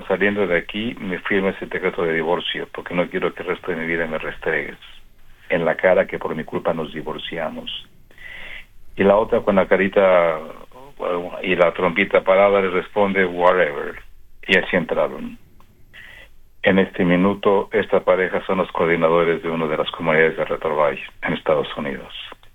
saliendo de aquí me firmes el decreto de divorcio, porque no quiero que el resto de mi vida me restregues en la cara que por mi culpa nos divorciamos. Y la otra con la carita y la trompita parada le responde whatever. Y así entraron. En este minuto, esta pareja son los coordinadores de una de las comunidades de Retrobay en Estados Unidos.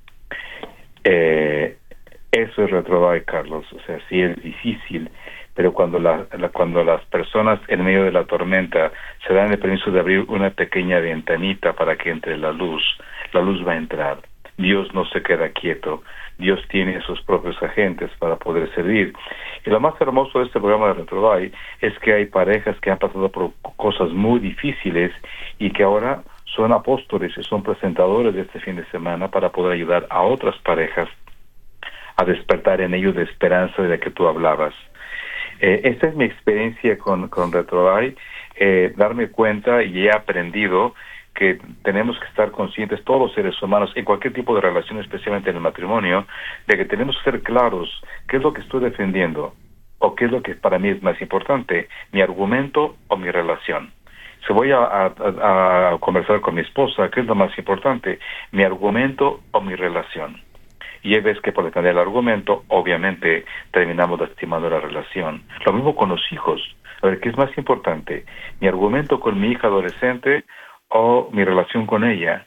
Eso es Retrobay, Carlos. O sea, sí es difícil, pero cuando cuando las personas en medio de la tormenta se dan el permiso de abrir una pequeña ventanita para que entre la luz va a entrar. Dios no se queda quieto. Dios tiene sus propios agentes para poder servir. Y lo más hermoso de este programa de Retrobay es que hay parejas que han pasado por cosas muy difíciles y que ahora son apóstoles y son presentadores de este fin de semana para poder ayudar a otras parejas a despertar en ellos de esperanza de la que tú hablabas. Esta es mi experiencia con Retrobay, darme cuenta, y he aprendido que tenemos que estar conscientes, todos los seres humanos, en cualquier tipo de relación, especialmente en el matrimonio, de que tenemos que ser claros qué es lo que estoy defendiendo o qué es lo que para mí es más importante, mi argumento o mi relación. Si voy a conversar con mi esposa, ¿qué es lo más importante? ¿Mi argumento o mi relación? Y ves que por defender el argumento, obviamente, terminamos lastimando la relación. Lo mismo con los hijos. A ver, ¿qué es más importante? ¿Mi argumento con mi hija adolescente o mi relación con ella?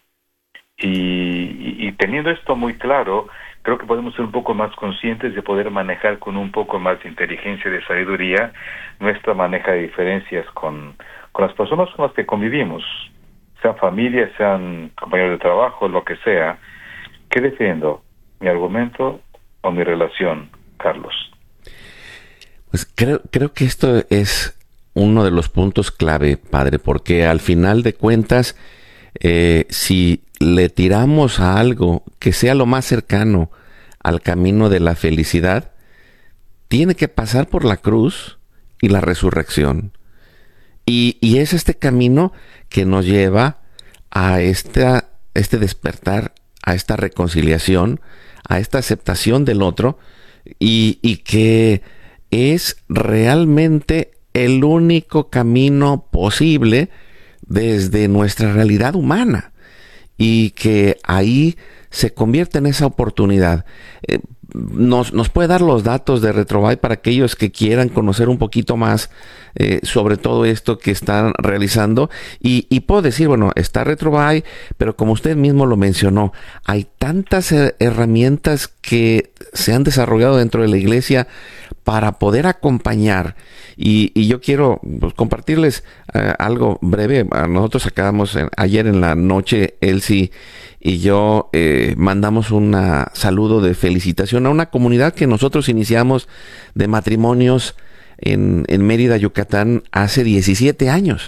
Y teniendo esto muy claro, creo que podemos ser un poco más conscientes de poder manejar con un poco más de inteligencia y de sabiduría nuestra maneja de diferencias con las personas con las que convivimos, sean familia, sean compañeros de trabajo, lo que sea. ¿Qué defiendo? ¿Mi argumento o mi relación, Carlos? Pues creo que esto es uno de los puntos clave, padre, porque al final de cuentas, si le tiramos a algo que sea lo más cercano al camino de la felicidad, tiene que pasar por la cruz y la resurrección. Y es este camino que nos lleva a este despertar, a esta reconciliación, a esta aceptación del otro, y que es realmente el único camino posible desde nuestra realidad humana, y que ahí se convierte en esa oportunidad. Nos puede dar los datos de Retrobay para aquellos que quieran conocer un poquito más sobre todo esto que están realizando, y puedo decir, bueno, está Retrobay, pero como usted mismo lo mencionó, hay tantas herramientas que se han desarrollado dentro de la iglesia para poder acompañar, y yo quiero compartirles algo breve. Nosotros acabamos ayer en la noche, Elsie y yo mandamos un saludo de felicitación a una comunidad que nosotros iniciamos de matrimonios en Mérida, Yucatán, hace 17 años.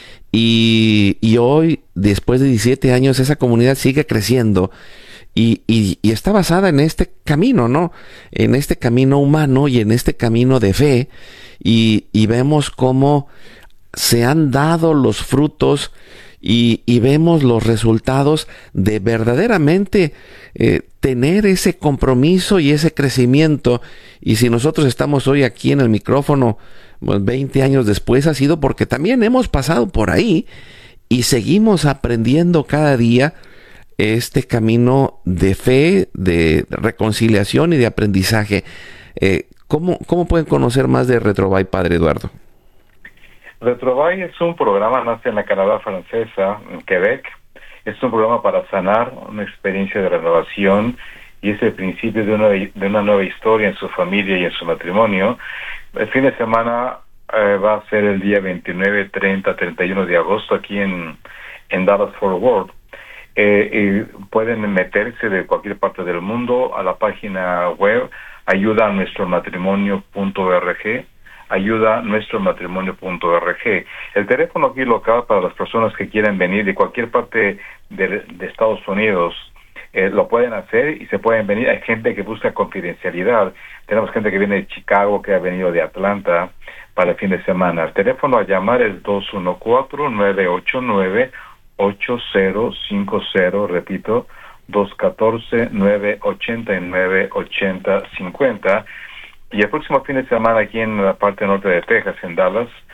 Y hoy, después de 17 años, esa comunidad sigue creciendo y está basada en este camino, ¿no? En este camino humano y en este camino de fe. Y vemos cómo se han dado los frutos y vemos los resultados de verdaderamente tener ese compromiso y ese crecimiento. Y si nosotros estamos hoy aquí en el micrófono, pues 20 años después, ha sido porque también hemos pasado por ahí y seguimos aprendiendo cada día este camino de fe, de reconciliación y de aprendizaje. ¿Cómo pueden conocer más de Retrobay, Padre Eduardo? Retrobay es un programa, nace en la Canadá francesa, en Quebec. Es un programa para sanar una experiencia de renovación, y es el principio de una nueva historia en su familia y en su matrimonio. El fin de semana va a ser el día 29, 30, 31 de agosto aquí en Dallas Fort Worth. Y pueden meterse de cualquier parte del mundo a la página web ayudanuestromatrimonio.org, ayudanuestromatrimonio.org. El teléfono aquí local para las personas que quieran venir de cualquier parte de Estados Unidos, lo pueden hacer y se pueden venir. Hay gente que busca confidencialidad. Tenemos gente que viene de Chicago, que ha venido de Atlanta para el fin de semana. El teléfono a llamar es 214-989-8050, repito, 214-989-8050. Y el próximo fin de semana aquí en la parte norte de Texas, en Dallas,